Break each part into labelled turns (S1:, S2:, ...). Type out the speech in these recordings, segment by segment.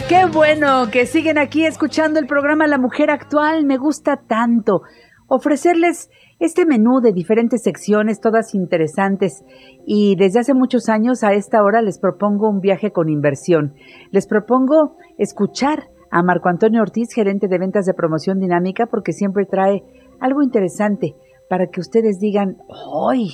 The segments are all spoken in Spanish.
S1: Qué bueno que siguen aquí escuchando el programa La Mujer Actual. Me gusta tanto ofrecerles este menú de diferentes secciones, todas interesantes. Y desde hace muchos años a esta hora les propongo un viaje con inversión. Les propongo escuchar a Marco Antonio Ortiz, gerente de ventas de promoción dinámica, porque siempre trae algo interesante para que ustedes digan, ¡ay!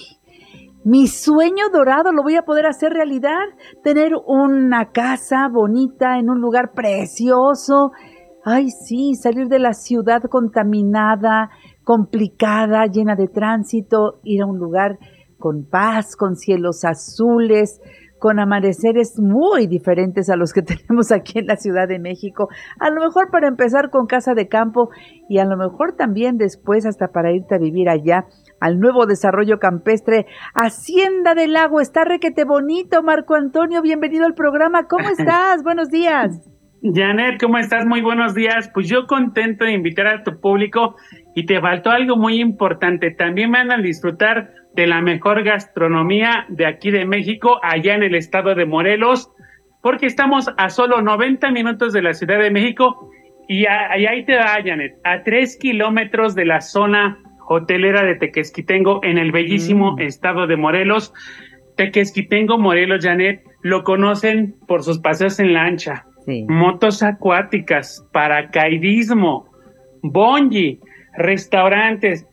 S1: Mi sueño dorado lo voy a poder hacer realidad, tener una casa bonita en un lugar precioso. Ay, sí, salir de la ciudad contaminada, complicada, llena de tránsito, ir a un lugar con paz, con cielos azules, con amaneceres muy diferentes a los que tenemos aquí en la Ciudad de México. A lo mejor para empezar con casa de campo y a lo mejor también después hasta para irte a vivir allá al nuevo desarrollo campestre Hacienda del Lago. Está requete bonito, Marco Antonio, bienvenido al programa. ¿Cómo estás? Buenos días.
S2: Janet, ¿cómo estás? Muy buenos días. Pues yo contento de invitar a tu público y te faltó algo muy importante. También van a disfrutar de la mejor gastronomía de aquí de México, allá en el estado de Morelos, porque estamos a solo 90 minutos de la Ciudad de México y ahí te va, Janet, a 3 kilómetros de la zona hotelera de Tequesquitengo, en el bellísimo estado de Morelos. Tequesquitengo, Morelos, Janet, lo conocen por sus paseos en lancha. Sí. Motos acuáticas, paracaidismo, bungee, restaurantes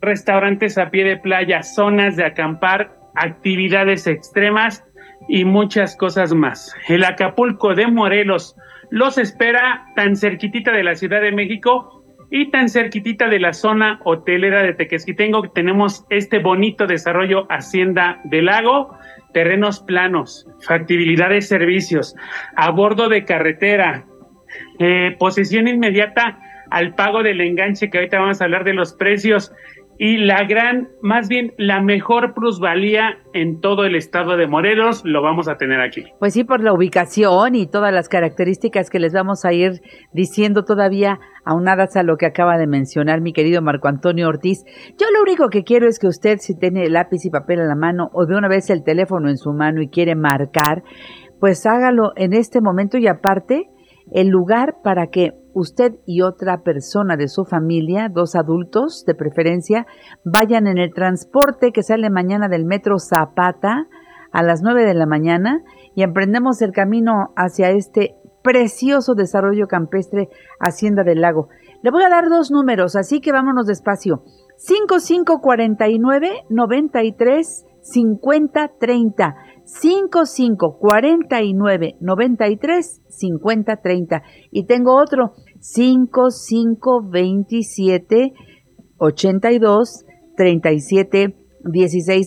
S2: a pie de playa, zonas de acampar, actividades extremas y muchas cosas más. El Acapulco de Morelos los espera tan cerquitita de la Ciudad de México y tan cerquitita de la zona hotelera de Tequesquitengo. Tenemos este bonito desarrollo Hacienda del Lago, terrenos planos, factibilidad de servicios, a bordo de carretera, posesión inmediata al pago del enganche, que ahorita vamos a hablar de los precios, y la mejor plusvalía en todo el estado de Morelos lo vamos a tener aquí.
S1: Pues sí, por la ubicación y todas las características que les vamos a ir diciendo todavía, aunadas a lo que acaba de mencionar mi querido Marco Antonio Ortiz. Yo lo único que quiero es que usted, si tiene lápiz y papel a la mano o de una vez el teléfono en su mano y quiere marcar, pues hágalo en este momento y aparte el lugar para que usted y otra persona de su familia, 2 adultos de preferencia, vayan en el transporte que sale mañana del Metro Zapata a las 9 de la mañana y emprendemos el camino hacia este precioso desarrollo campestre Hacienda del Lago. Le voy a dar 2 números, así que vámonos despacio. 5549-93-5030. 5549-93-5030. Y tengo otro, 5527-82-37-16.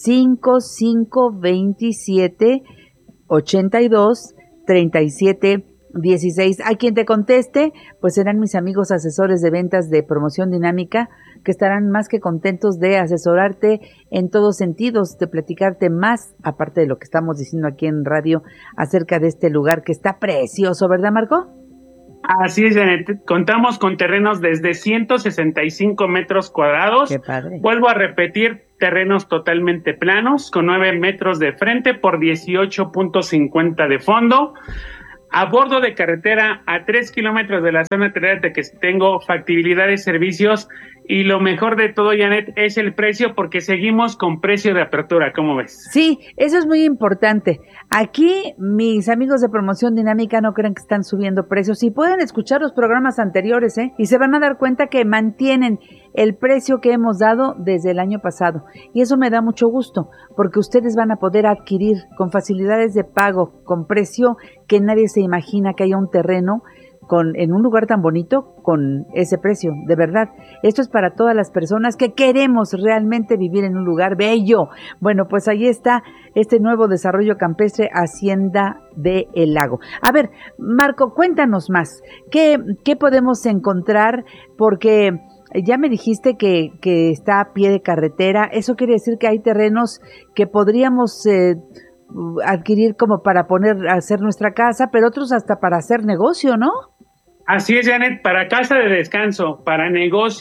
S1: 5527-82-37-16. A quien te conteste, pues serán mis amigos asesores de ventas de promoción dinámica, que estarán más que contentos de asesorarte en todos sentidos, de platicarte más, aparte de lo que estamos diciendo aquí en radio, acerca de este lugar que está precioso, ¿verdad, Marco?
S2: Así es, Janet. Contamos con terrenos desde 165 metros cuadrados.
S1: ¡Qué padre!
S2: Vuelvo a repetir, terrenos totalmente planos, con 9 metros de frente por 18.50 de fondo. A bordo de carretera, a 3 kilómetros de la zona hotelera de que tengo factibilidad de servicios, y lo mejor de todo, Janet, es el precio, porque seguimos con precio de apertura. ¿Cómo ves?
S1: Sí, eso es muy importante. Aquí mis amigos de promoción dinámica no creen que están subiendo precios y pueden escuchar los programas anteriores, y se van a dar cuenta que mantienen el precio que hemos dado desde el año pasado. Y eso me da mucho gusto, porque ustedes van a poder adquirir con facilidades de pago, con precio que nadie se imagina que haya un terreno en un lugar tan bonito con ese precio, de verdad. Esto es para todas las personas que queremos realmente vivir en un lugar bello. Bueno, pues ahí está este nuevo desarrollo campestre Hacienda del Lago. A ver, Marco, cuéntanos más. ¿Qué podemos encontrar? Porque ya me dijiste que está a pie de carretera. Eso quiere decir que hay terrenos que podríamos adquirir como para hacer nuestra casa, pero otros hasta para hacer negocio, ¿no?
S2: Así es, Janet, para casa de descanso, para negocio,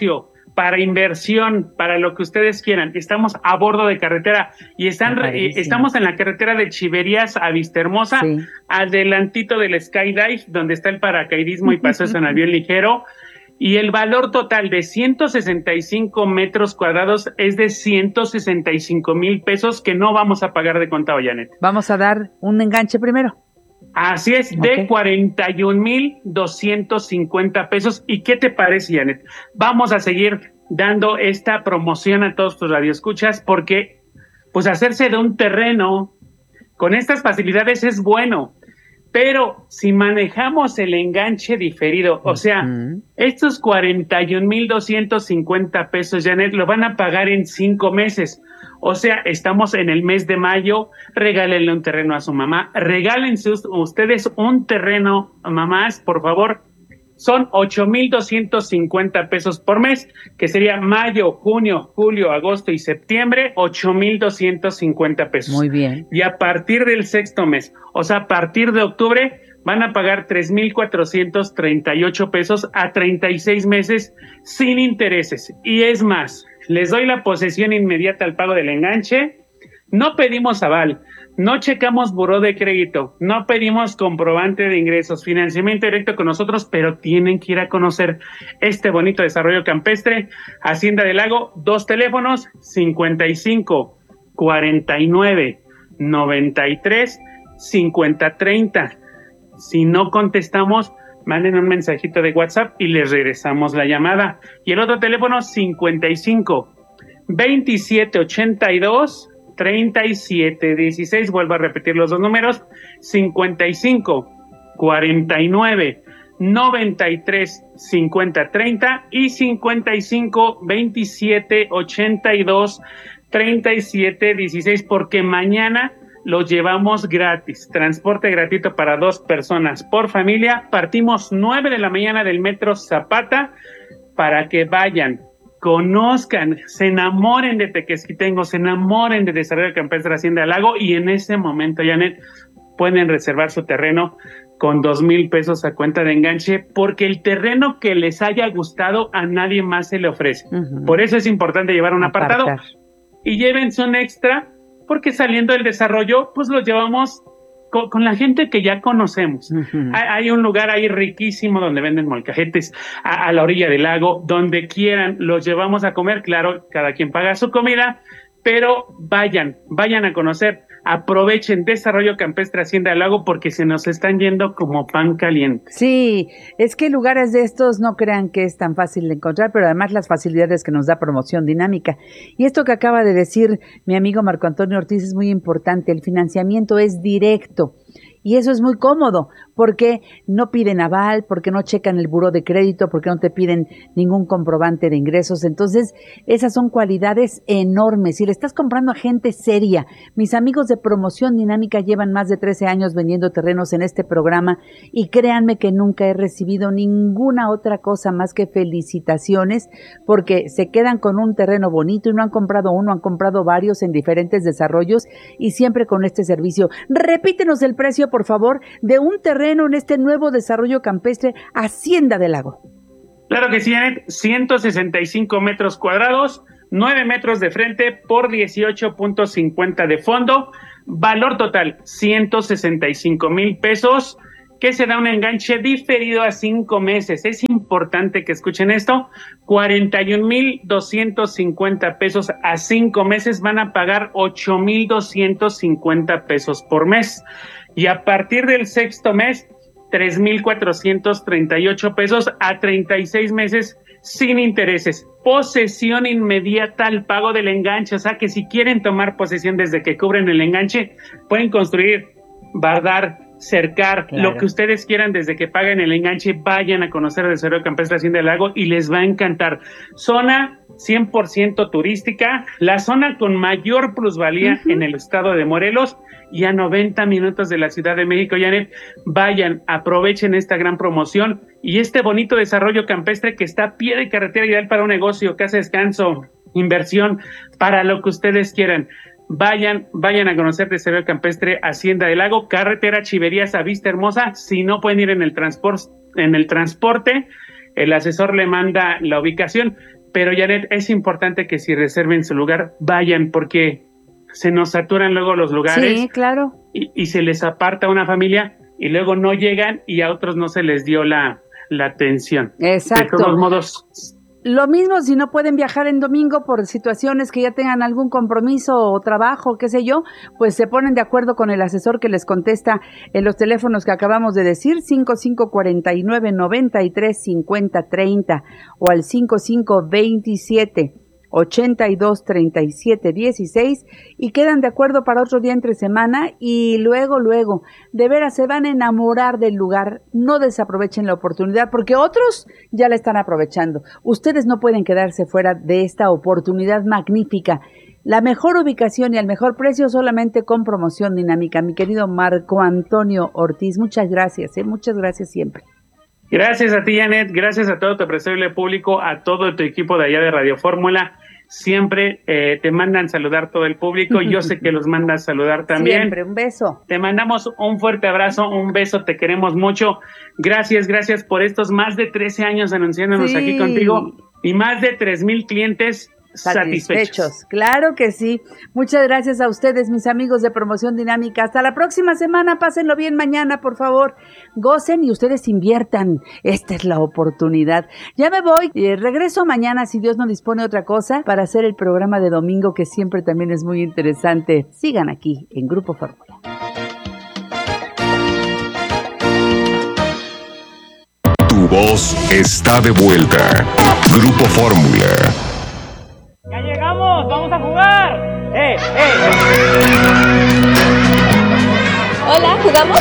S2: para inversión, para lo que ustedes quieran. Estamos a bordo de carretera y estamos en la carretera de Chiverías a Vistahermosa, sí, adelantito del Skydive, donde está el paracaidismo y paseos en avión ligero. Y el valor total de 165 metros cuadrados es de 165,000 pesos que no vamos a pagar de contado, Janet.
S1: Vamos a dar un enganche primero.
S2: Así es, de 41,250 pesos. ¿Y qué te parece, Janet? Vamos a seguir dando esta promoción a todos tus radioescuchas porque, pues, hacerse de un terreno con estas facilidades es bueno. Pero si manejamos el enganche diferido, o sea, estos 41,250 pesos, Janet, lo van a pagar en 5 meses. O sea, estamos en el mes de mayo, regálenle un terreno a su mamá, regálense ustedes un terreno, mamás, por favor. Son 8,250 pesos por mes, que sería mayo, junio, julio, agosto y septiembre, 8,250 pesos.
S1: Muy bien.
S2: Y a partir del sexto mes, o sea, a partir de octubre, van a pagar 3,438 pesos a 36 meses sin intereses. Y es más, les doy la posesión inmediata al pago del enganche. No pedimos aval, no checamos buró de crédito, no pedimos comprobante de ingresos, financiamiento directo con nosotros, pero tienen que ir a conocer este bonito desarrollo campestre. Hacienda del Lago, 2 teléfonos, 55 49 93 50 30. Si no contestamos, manden un mensajito de WhatsApp y les regresamos la llamada. Y el otro teléfono, 55 27 82 37 16, vuelvo a repetir los dos números, 55 49 93 50 30 y 55 27 82 37 16, porque mañana los llevamos gratis, transporte gratuito para 2 personas por familia. Partimos 9 de la mañana del Metro Zapata para que vayan, conozcan, se enamoren de Tequesquitengo, se enamoren de Desarrollo Campestre Hacienda del Lago, y en ese momento, Janet, pueden reservar su terreno con 2,000 pesos a cuenta de enganche, porque el terreno que les haya gustado a nadie más se le ofrece. Por eso es importante llevar un apartado y llévense un extra, porque saliendo del desarrollo, pues los llevamos con la gente que ya conocemos. Hay un lugar ahí riquísimo donde venden molcajetes a la orilla del lago, donde quieran, los llevamos a comer. Claro, cada quien paga su comida, pero vayan a conocer, aprovechen Desarrollo Campestre Hacienda del Lago, porque se nos están yendo como pan caliente.
S1: Sí, es que lugares de estos no crean que es tan fácil de encontrar, pero además las facilidades que nos da Promoción Dinámica. Y esto que acaba de decir mi amigo Marco Antonio Ortiz es muy importante, el financiamiento es directo. Y eso es muy cómodo, porque no piden aval, porque no checan el buró de crédito, porque no te piden ningún comprobante de ingresos. Entonces, esas son cualidades enormes. Si le estás comprando a gente seria, mis amigos de Promoción Dinámica llevan más de 13 años vendiendo terrenos en este programa, y créanme que nunca he recibido ninguna otra cosa más que felicitaciones, porque se quedan con un terreno bonito y no han comprado uno, han comprado varios en diferentes desarrollos, y siempre con este servicio. Repítenos el precio, por favor, de un terreno en este nuevo Desarrollo Campestre Hacienda del Lago.
S2: Claro que sí, Janet, 165 metros cuadrados, 9 metros de frente por 18.50 de fondo, valor total 165,000 pesos, que se da un enganche diferido a 5 meses. Es importante que escuchen esto, 41,250 pesos a 5 meses, van a pagar 8,250 pesos por mes. Y a partir del sexto mes, 3,438 pesos a 36 meses sin intereses. Posesión inmediata al pago del enganche. O sea que si quieren tomar posesión desde que cubren el enganche, pueden construir, bardar, cercar, lo que ustedes quieran desde que paguen el enganche. Vayan a conocer el Desarrollo Campestre Hacienda del Lago y les va a encantar. Zona 100% turística, la zona con mayor plusvalía en el estado de Morelos, y a 90 minutos de la Ciudad de México. Janet, vayan, aprovechen esta gran promoción y este bonito desarrollo campestre que está a pie de carretera, ideal para un negocio, casa de descanso, inversión, para lo que ustedes quieran. Vayan a conocer Desarrollo Campestre Hacienda del Lago, carretera Chiverías a Vistahermosa. Si no pueden ir en el transporte, el asesor le manda la ubicación, pero Janet, es importante que si reserven su lugar, vayan, porque se nos saturan luego los lugares.
S1: Sí, claro.
S2: Y se les aparta una familia y luego no llegan y a otros no se les dio la atención.
S1: Exacto.
S2: De todos modos.
S1: Lo mismo si no pueden viajar en domingo por situaciones que ya tengan algún compromiso o trabajo, qué sé yo, pues se ponen de acuerdo con el asesor que les contesta en los teléfonos que acabamos de decir, 5549-935030 o al 5527-823716 y quedan de acuerdo para otro día entre semana y luego, de veras se van a enamorar del lugar. No desaprovechen la oportunidad porque otros ya la están aprovechando. Ustedes no pueden quedarse fuera de esta oportunidad magnífica. La mejor ubicación y el mejor precio solamente con promoción dinámica. Mi querido Marco Antonio Ortiz, muchas gracias siempre.
S2: Gracias a ti, Janet, gracias a todo tu apreciable público, a todo tu equipo de allá de Radio Fórmula. Siempre te mandan saludar todo el público, yo sé que los mandas saludar también.
S1: Siempre, un beso.
S2: Te mandamos un fuerte abrazo, un beso, te queremos mucho. Gracias por estos más de 13 años anunciándonos aquí contigo y más de 3,000 clientes satisfechos.
S1: Claro que sí. Muchas gracias a ustedes, mis amigos de Promoción Dinámica. Hasta la próxima semana. Pásenlo bien mañana, por favor. Gocen y ustedes inviertan. Esta es la oportunidad. Ya me voy. Regreso mañana, si Dios no dispone otra cosa, para hacer el programa de domingo, que siempre también es muy interesante. Sigan aquí en Grupo Fórmula.
S3: Tu voz está de vuelta. Grupo Fórmula.
S4: ¡Ya llegamos! ¡Vamos a jugar!
S5: Hola, ¿jugamos?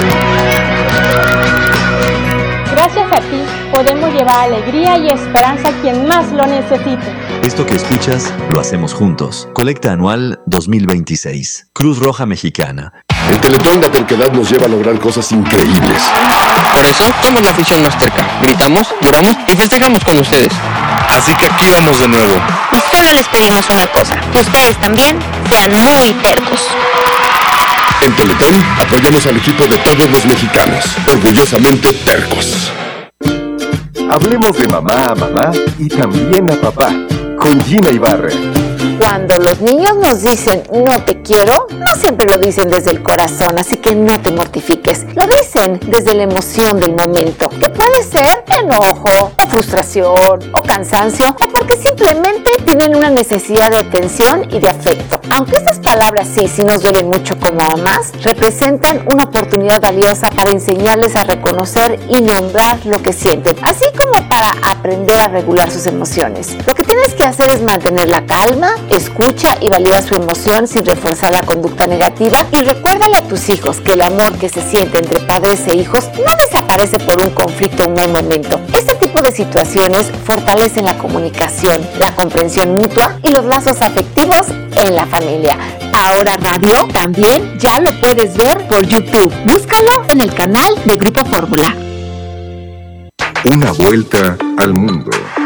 S5: Gracias a ti podemos llevar alegría y esperanza a quien más lo necesite.
S6: Esto que escuchas lo hacemos juntos. Colecta Anual 2026. Cruz Roja Mexicana.
S3: El Teletón La Terquedad nos lleva a lograr cosas increíbles.
S7: Por eso somos la afición más terca. Gritamos, lloramos y festejamos con ustedes.
S3: Así que aquí vamos de nuevo.
S8: Y solo les pedimos una cosa, que ustedes también sean muy tercos.
S3: En Teletón apoyamos al equipo de todos los mexicanos, orgullosamente tercos. Hablemos de mamá a mamá y también a papá, con Gina Ibarra.
S8: Cuando los niños nos dicen no te quiero, no siempre lo dicen desde el corazón, así que no te mortifiques. Lo dicen desde la emoción del momento, que puede ser enojo, o frustración, o cansancio, o porque simplemente tienen una necesidad de atención y de afecto. Aunque estas palabras sí nos duelen mucho como mamás, representan una oportunidad valiosa para enseñarles a reconocer y nombrar lo que sienten, así como para aprender a regular sus emociones. Lo que tienes que hacer es mantener la calma, escucha y valida su emoción sin reforzar la conducta negativa y recuérdale a tus hijos que el amor que se siente entre padres e hijos no desaparece por un conflicto en un momento. Este tipo de situaciones fortalecen la comunicación, la comprensión mutua y los lazos afectivos en la familia. Ahora Radio también ya lo puedes ver por YouTube. Búscalo en el canal de Grupo Fórmula.
S3: Una vuelta al mundo.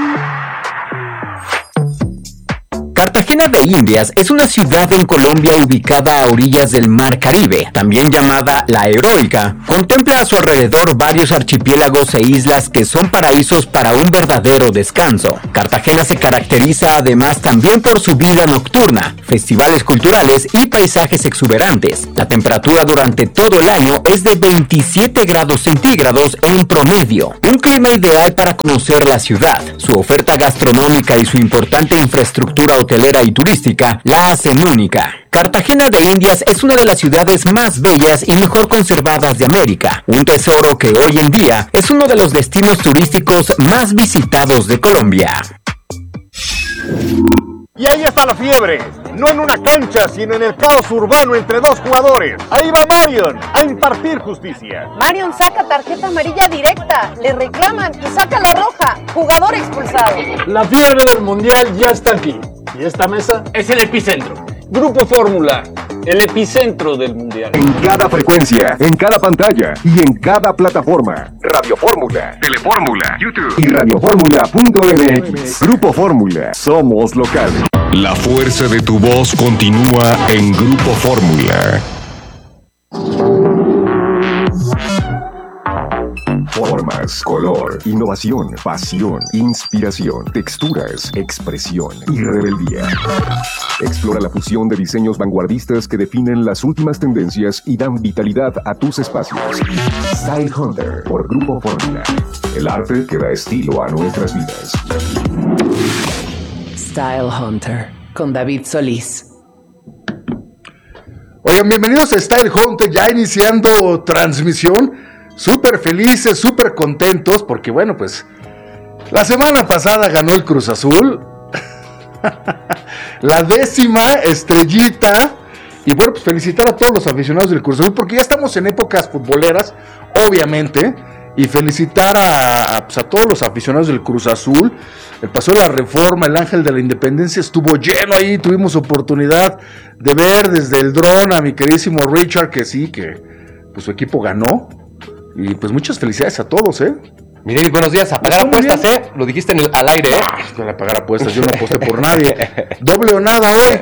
S9: Cartagena de Indias es una ciudad en Colombia ubicada a orillas del Mar Caribe, también llamada La Heroica. Contempla a su alrededor varios archipiélagos e islas que son paraísos para un verdadero descanso. Cartagena se caracteriza además también por su vida nocturna, festivales culturales y paisajes exuberantes. La temperatura durante todo el año es de 27 grados centígrados en promedio, un clima ideal para conocer la ciudad. Su oferta gastronómica y su importante infraestructura hotelera y turística la hacen única. Cartagena de Indias es una de las ciudades más bellas y mejor conservadas de América, un tesoro que hoy en día es uno de los destinos turísticos más visitados de Colombia.
S10: Y ahí está la fiebre, no en una cancha, sino en el caos urbano entre dos jugadores. Ahí va Marion a impartir justicia.
S11: Marion saca tarjeta amarilla directa, le reclaman y saca la roja, jugador expulsado.
S12: La fiebre del mundial ya está aquí, y esta mesa es el epicentro. Grupo Fórmula, el epicentro del mundial.
S3: En cada frecuencia, en cada pantalla y en cada plataforma. Radio Fórmula, Telefórmula, YouTube y radioformula.mx. Grupo Fórmula, somos locales. La fuerza de tu voz continúa en Grupo Fórmula. Formas, color, innovación, pasión, inspiración, texturas, expresión y rebeldía. Explora la fusión de diseños vanguardistas que definen las últimas tendencias y dan vitalidad a tus espacios. Style Hunter por Grupo Fórmula. El arte que da estilo a nuestras vidas.
S13: Style Hunter con David Solís.
S14: Oigan, bienvenidos a Style Hunter, ya iniciando transmisión. Súper felices, súper contentos, porque bueno, pues la semana pasada ganó el Cruz Azul. La 10ª estrellita. Y bueno, pues felicitar a todos los aficionados del Cruz Azul, porque ya estamos en épocas futboleras, obviamente. Y felicitar a todos los aficionados del Cruz Azul. El Paseo de la Reforma, el Ángel de la Independencia estuvo lleno ahí. Tuvimos oportunidad de ver desde el dron a mi queridísimo Richard, que sí, que pues su equipo ganó. Y pues muchas felicidades a todos,
S15: Miguel, buenos días. A pagar apuestas, Lo dijiste al aire,
S14: No, a pagar apuestas, yo no aposté por nadie. Doble o nada hoy.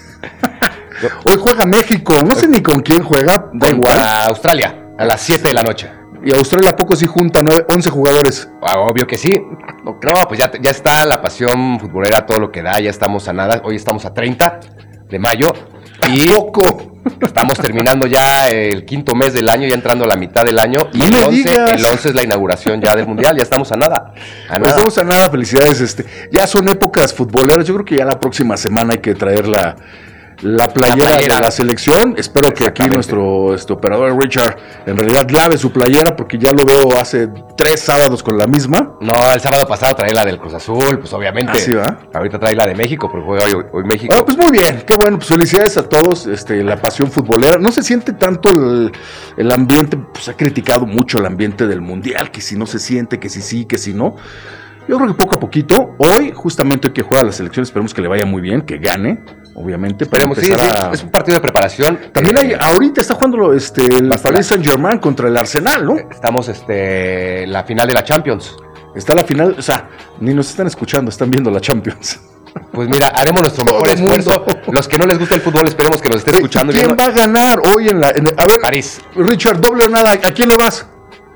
S14: Hoy juega México, no sé ni con quién juega, da igual.
S15: Australia, a las 7 de la noche.
S14: Y Australia a poco sí junta 11 jugadores.
S15: Obvio que sí. No, pues ya está la pasión futbolera, todo lo que da, ya estamos a nada. Hoy estamos a 30 de mayo. Y poco. Estamos terminando ya el 5º mes del año, ya entrando a la mitad del año. Y el 11 es la inauguración ya del Mundial, ya estamos a nada.
S14: Estamos a nada, felicidades. Ya son épocas futboleras, yo creo que ya la próxima semana hay que traer la playera de la selección. Espero que aquí nuestro operador Richard en realidad lave su playera, porque ya lo veo hace 3 sábados con la misma.
S15: No, el sábado pasado trae la del Cruz Azul, pues obviamente.
S14: Así va.
S15: Ahorita trae la de México, porque juega hoy México.
S14: Pues muy bien, qué bueno, pues felicidades a todos. La pasión futbolera, no se siente tanto el ambiente, pues ha criticado mucho el ambiente del Mundial, que si no se siente, que si sí, que si no. Yo creo que poco a poquito. Hoy, justamente hoy que juega la selección, esperemos que le vaya muy bien, que gane, obviamente.
S15: Esperemos, sí, es un partido de preparación.
S14: También ahorita está jugando el Paris Saint-Germain contra el Arsenal, ¿no?
S15: Estamos la final de la Champions.
S14: Está la final, o sea, ni nos están escuchando, están viendo la Champions.
S15: Pues mira, haremos nuestro mejor esfuerzo. Los que no les gusta el fútbol, esperemos que nos esté escuchando.
S14: ¿Quién va a ganar hoy a ver,
S15: París.
S14: Richard, doble o nada, ¿a quién le vas?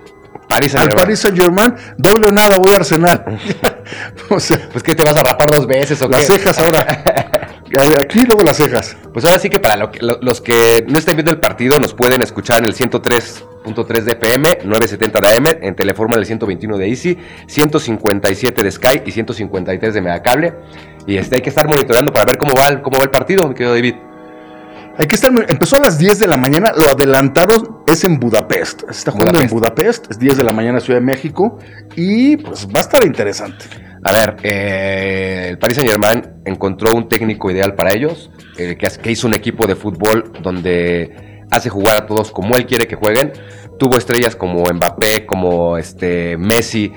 S15: Al
S14: Paris Saint-Germain, doble o nada, voy a Arsenal.
S15: O sea, pues que te vas a rapar 2 veces o
S14: las cejas ahora. Aquí luego las cejas.
S15: Pues ahora sí que para los que no estén viendo el partido, nos pueden escuchar en el 103.3 de FM, 970 de AM, en Telefórmula del 121 de Easy, 157 de Sky y 153 de Megacable. Y hay que estar monitoreando para ver cómo va el partido, mi querido David.
S14: Hay que estar, empezó a las 10 de la mañana, lo adelantaron, es en Budapest. Se está jugando en Budapest, es 10 de la mañana, Ciudad de México, y pues va a estar interesante.
S15: A ver, el Paris Saint-Germain encontró un técnico ideal para ellos, que hizo un equipo de fútbol donde hace jugar a todos como él quiere que jueguen. Tuvo estrellas como Mbappé, como Messi,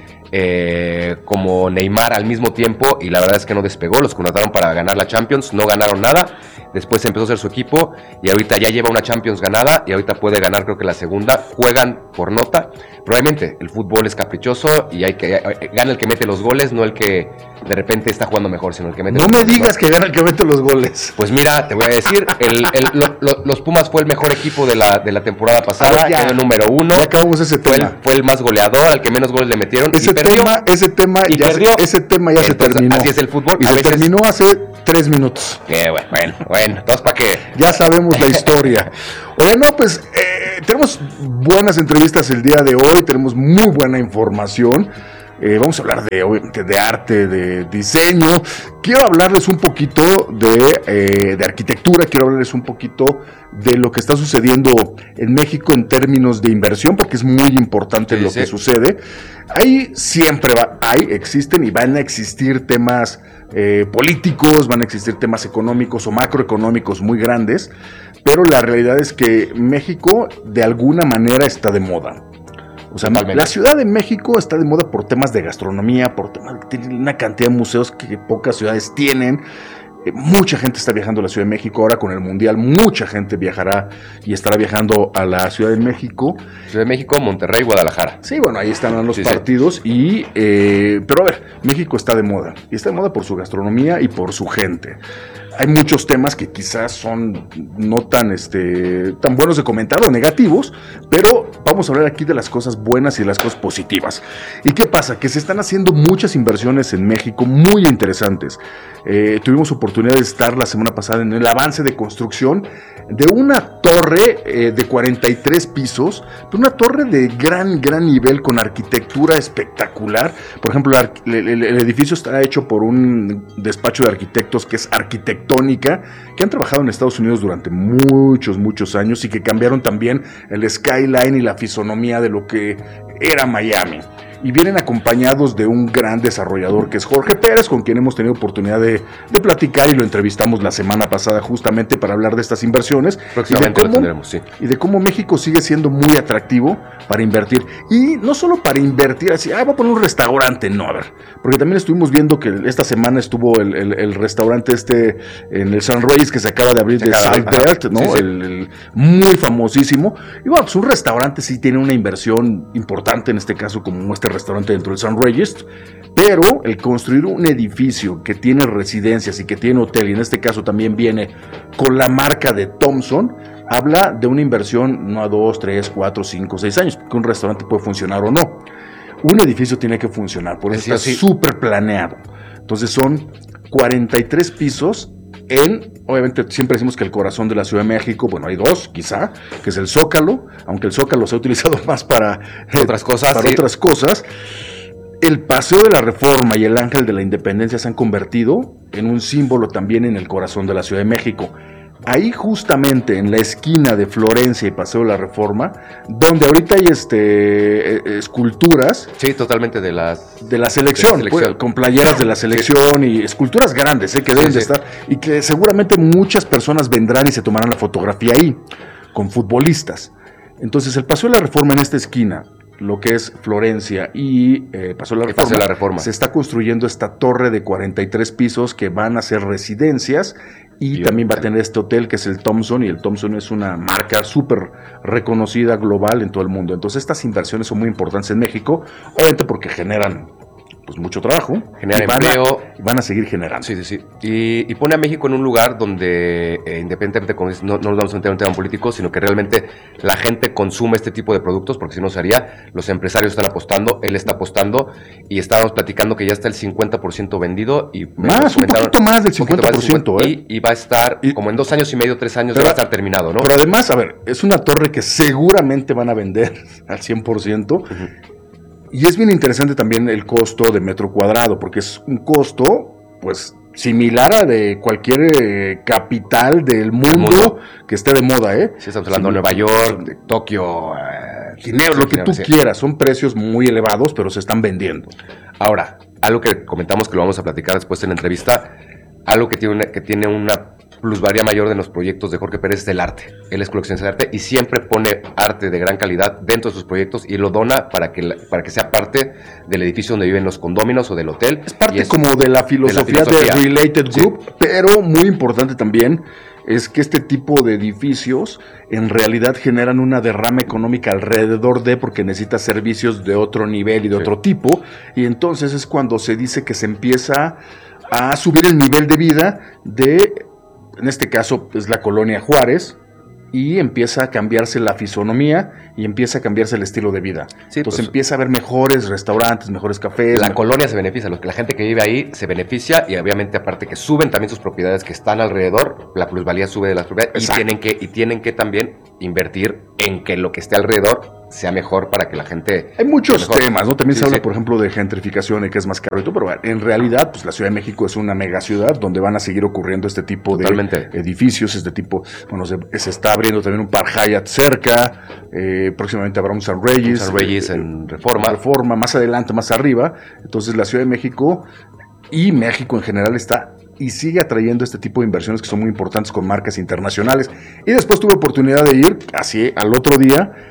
S15: como Neymar al mismo tiempo, y la verdad es que no despegó. Los contrataron para ganar la Champions, no ganaron nada. Después empezó a hacer su equipo y ahorita ya lleva una Champions ganada y ahorita puede ganar, creo que la segunda. Juegan por nota. Probablemente el fútbol es caprichoso y gana el que mete los goles, no el que de repente está jugando mejor, sino el que mete
S14: los goles. No me digas que gana el que mete los goles.
S15: Pues mira, te voy a decir, los Pumas fue el mejor equipo de la temporada pasada, quedó el número 1.
S14: Ya acabamos ese tema.
S15: Fue el más goleador, al que menos goles le metieron.
S14: Ese tema ya se terminó.
S15: Así es el fútbol.
S14: Y se terminó hace 3 minutos.
S15: Bueno, entonces ¿para qué?
S14: Ya sabemos la historia. Oye, no, pues tenemos buenas entrevistas el día de hoy, tenemos muy buena información. Vamos a hablar de arte, de diseño. Quiero hablarles un poquito de arquitectura, quiero hablarles un poquito de lo que está sucediendo en México en términos de inversión, porque es muy importante lo que sucede. Ahí siempre existen y van a existir temas políticos, van a existir temas económicos o macroeconómicos muy grandes, pero la realidad es que México de alguna manera está de moda. O sea, la Ciudad de México está de moda por temas de gastronomía, por temas que tienen una cantidad de museos que pocas ciudades tienen. Mucha gente está viajando a la Ciudad de México ahora con el Mundial. Mucha gente viajará y estará viajando a la Ciudad de México.
S15: Ciudad de México, Monterrey, Guadalajara.
S14: Sí, bueno, ahí están los partidos. Sí. Pero a ver, México está de moda. Y está de moda por su gastronomía y por su gente. Hay muchos temas que quizás son no tan buenos de comentar o negativos, pero vamos a hablar aquí de las cosas buenas y de las cosas positivas. ¿Y qué pasa? Que se están haciendo muchas inversiones en México muy interesantes. Tuvimos oportunidad de estar la semana pasada en el avance de construcción de una torre de 43 pisos, una torre de gran nivel con arquitectura espectacular. Por ejemplo, el edificio está hecho por un despacho de arquitectos que es Arquitectónica, que han trabajado en Estados Unidos durante muchos años y que cambiaron también el skyline y la fisonomía de lo que era Miami. Y vienen acompañados de un gran desarrollador que es Jorge Pérez, con quien hemos tenido oportunidad de platicar y lo entrevistamos la semana pasada justamente para hablar de estas inversiones.
S15: Próximamente lo tendremos, sí.
S14: Y de cómo México sigue siendo muy atractivo para invertir. Y no solo para invertir así, voy a poner un restaurante, no, a ver. Porque también estuvimos viendo que esta semana estuvo el restaurante en el Sunrise que se acaba de abrir de Southbelt, ¿no? Sí. El muy famosísimo. Y bueno, pues un restaurante sí tiene una inversión importante, en este caso como este restaurante dentro del Sunrise, pero el construir un edificio que tiene residencias y que tiene hotel, y en este caso también viene con la marca de Thompson, habla de una inversión no a 2, 3, 4, 5, 6 años, porque un restaurante puede funcionar o no. Un edificio tiene que funcionar, por eso está súper planeado. Entonces son 43 pisos obviamente siempre decimos que el corazón de la Ciudad de México, bueno, hay dos quizá, que es el Zócalo, aunque el Zócalo se ha utilizado más para otras cosas. El Paseo de la Reforma y el Ángel de la Independencia se han convertido en un símbolo también en el corazón de la Ciudad de México. Ahí justamente en la esquina de Florencia y Paseo de la Reforma, donde ahorita hay esculturas.
S15: Sí, totalmente de la
S14: selección, pues, con playeras de la selección y esculturas grandes que deben de estar, y que seguramente muchas personas vendrán y se tomarán la fotografía ahí, con futbolistas. Entonces el Paseo de la Reforma en esta esquina, lo que es Florencia y Paseo de la Reforma, se está construyendo esta torre de 43 pisos que van a ser residencias. Y también va a tener este hotel que es el Thompson, y el Thompson es una marca súper reconocida global en todo el mundo. Entonces estas inversiones son muy importantes en México, obviamente porque generan pues mucho trabajo,
S15: generan empleo,
S14: van a seguir generando.
S15: Sí. Y pone a México en un lugar donde independientemente, como dices, no nos vamos a meter en un tema político, sino que realmente la gente consume este tipo de productos, porque si no se haría, los empresarios están apostando, él está apostando, y estábamos platicando que ya está el 50% vendido, y
S14: un poquito más del 50%,
S15: y va a estar como en 2 años y medio, 3 años, va a estar terminado, ¿no?
S14: Pero además, a ver, es una torre que seguramente van a vender al 100%, y es bien interesante también el costo de metro cuadrado, porque es un costo, pues, similar a de cualquier capital del mundo que esté de moda,
S15: Sí, estamos hablando de Nueva York, de Tokio,
S14: Ginebra, lo que tú quieras. Son precios muy elevados, pero se están vendiendo.
S15: Ahora, algo que comentamos que lo vamos a platicar después en la entrevista, algo que tiene una plusvalía mayor de los proyectos de Jorge Pérez es el arte. Él es coleccionista de arte y siempre pone arte de gran calidad dentro de sus proyectos y lo dona para que sea parte del edificio donde viven los condóminos o del hotel.
S14: Es parte como de la filosofía de Related Group, pero muy importante también es que este tipo de edificios en realidad generan una derrama económica alrededor porque necesita servicios de otro nivel y de otro tipo, y entonces es cuando se dice que se empieza a subir el nivel de vida en este caso es la colonia Juárez, y empieza a cambiarse la fisonomía y empieza a cambiarse el estilo de vida. Sí, entonces empieza a haber mejores restaurantes, mejores cafés.
S15: La colonia se beneficia, la gente que vive ahí se beneficia, y obviamente aparte que suben también sus propiedades que están alrededor, la plusvalía sube de las propiedades. Y tienen que también invertir en que lo que esté alrededor sea mejor para que la gente...
S14: Hay muchos temas, ¿no? También se habla, por ejemplo, de gentrificación y que es más caro y todo, pero en realidad, pues la Ciudad de México es una megaciudad donde van a seguir ocurriendo este tipo de edificios, este tipo... Bueno, se está abriendo también un Park Hyatt cerca, próximamente habrá un Sunrise
S15: en Reforma.
S14: Más adelante, más arriba. Entonces la Ciudad de México y México en general está y sigue atrayendo este tipo de inversiones que son muy importantes con marcas internacionales. Y después tuve oportunidad de ir, así al otro día,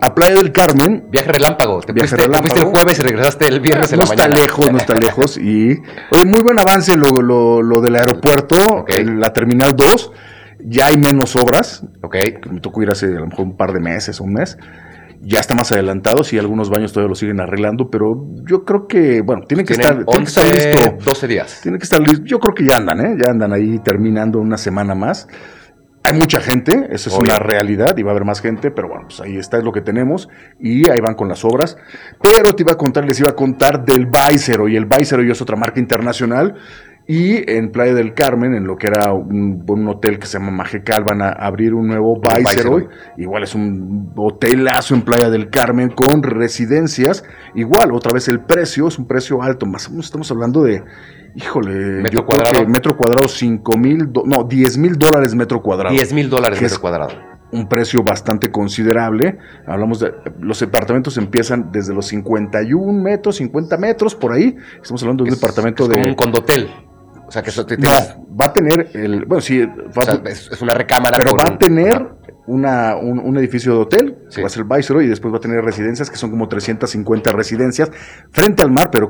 S14: a Playa del Carmen.
S15: Viaje relámpago. Te fuiste el jueves y regresaste el viernes en la mañana.
S14: No está lejos. Y, oye, muy buen avance lo del aeropuerto, la Terminal 2. Ya hay menos obras. Que me tocó ir hace a lo mejor un par de meses, un mes. Ya está más adelantado, sí, algunos baños todavía lo siguen arreglando, pero yo creo que, bueno, tiene que estar listo.
S15: 12 días.
S14: Tiene que estar listo. Yo creo que ya andan ahí terminando una semana más. Hay mucha gente, eso es una realidad, y va a haber más gente, pero bueno, pues ahí está, es lo que tenemos, y ahí van con las obras. Pero les iba a contar del Viceroy, y el Viceroy es otra marca internacional. Y en Playa del Carmen, en lo que era un hotel que se llama Majecal, van a abrir un nuevo Viceroy. Igual es un hotelazo en Playa del Carmen con residencias. Igual, otra vez el precio es un precio alto. Más o menos estamos hablando de,
S15: metro cuadrado.
S14: Metro cuadrado $10,000 metro cuadrado.
S15: $10,000 metro cuadrado.
S14: Un precio bastante considerable. Hablamos de los departamentos empiezan desde los 51 metros, 50 metros, por ahí. Estamos hablando de un departamento de
S15: un condotel. O sea, que eso
S14: va a tener
S15: es una recámara.
S14: Pero va a tener un edificio de hotel, que va a ser el Viceroy, y después va a tener residencias, que son como 350 residencias, frente al mar, pero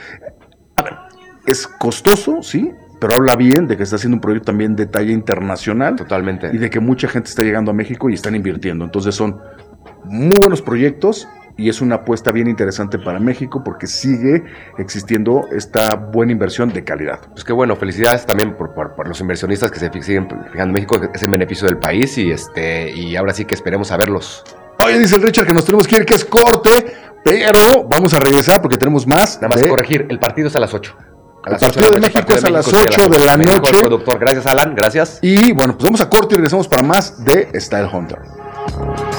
S14: es costoso, sí, pero habla bien de que está haciendo un proyecto también de talla internacional.
S15: Totalmente.
S14: Y de que mucha gente está llegando a México y están invirtiendo. Entonces son muy buenos proyectos. Y es una apuesta bien interesante para México porque sigue existiendo esta buena inversión de calidad.
S15: Pues qué bueno, felicidades también por los inversionistas que se siguen fijando en México, que es en beneficio del país y ahora sí que esperemos a verlos.
S14: Oye, dice el Richard que nos tenemos que ir, que es corte, pero vamos a regresar porque tenemos más.
S15: Nada más corregir, el partido es a las 8.
S14: El partido de México es a las 8 de la noche.
S15: Productor, gracias Alan, gracias.
S14: Y bueno, pues vamos a corte y regresamos para más de Style Hunter.